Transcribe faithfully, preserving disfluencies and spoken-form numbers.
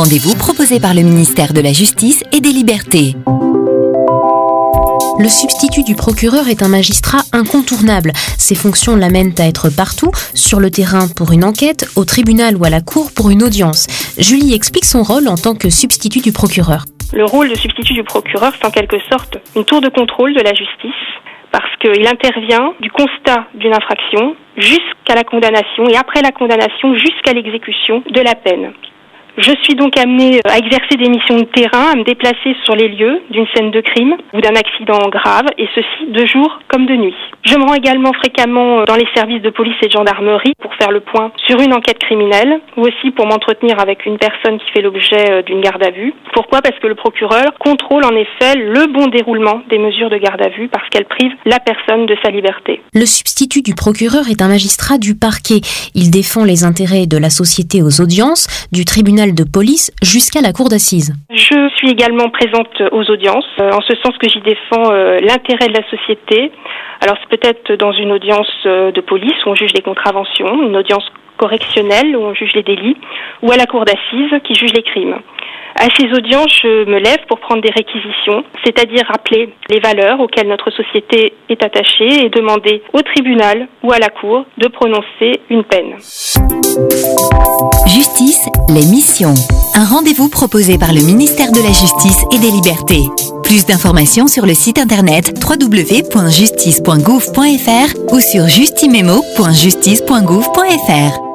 rendez-vous proposé par le ministère de la Justice et des Libertés. Le substitut du procureur est un magistrat incontournable. Ses fonctions l'amènent à être partout, sur le terrain pour une enquête, au tribunal ou à la cour pour une audience. Julie explique son rôle en tant que substitut du procureur. Le rôle de substitut du procureur, c'est en quelque sorte une tour de contrôle de la justice, parce qu'il intervient du constat d'une infraction jusqu'à la condamnation et après la condamnation jusqu'à l'exécution de la peine. Je suis donc amenée à exercer des missions de terrain, à me déplacer sur les lieux d'une scène de crime ou d'un accident grave, et ceci de jour comme de nuit. Je me rends également fréquemment dans les services de police et de gendarmerie pour faire le point sur une enquête criminelle, ou aussi pour m'entretenir avec une personne qui fait l'objet d'une garde à vue. Pourquoi ? Parce que le procureur contrôle en effet le bon déroulement des mesures de garde à vue, parce qu'elle prive la personne de sa liberté. Le substitut du procureur est un magistrat du parquet. Il défend les intérêts de la société aux audiences, du tribunal de police jusqu'à la cour d'assises. Je suis également présente aux audiences, euh, en ce sens que j'y défends euh, l'intérêt de la société. Alors c'est peut-être dans une audience euh, de police où on juge les contraventions, une audience correctionnelle où on juge les délits, ou à la cour d'assises qui juge les crimes. À ces audiences, je me lève pour prendre des réquisitions, c'est-à-dire rappeler les valeurs auxquelles notre société est attachée et demander au tribunal ou à la cour de prononcer une peine. Justice, l'émission. Un rendez-vous proposé par le ministère de la Justice et des Libertés. Plus d'informations sur le site internet w w w point justice point gouv point f r ou sur justimemo point justice point gouv point f r.